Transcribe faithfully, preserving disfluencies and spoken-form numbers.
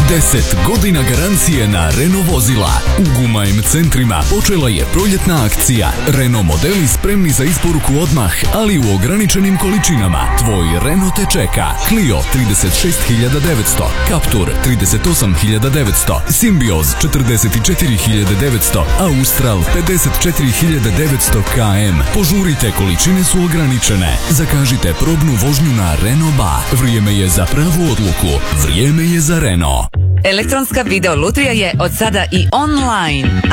deset godina garancije na Renault vozila. U Guma M centrima počela je proljetna akcija. Renault modeli spremni za isporuku odmah, ali u ograničenim količinama. Tvoj Renault te čeka. Clio trideset šest hiljada devetsto, Captur trideset osam hiljada devetsto, Symbioz četrdeset četiri hiljade devetsto, Austral pedeset četiri hiljade devetsto km. Požurite, količine su ograničene. Zakažite probnu vožnju na Renault Ba. Vrijeme je za pravu odluku. Vrijeme je za Renault. Elektronska video lutrija je od sada i online.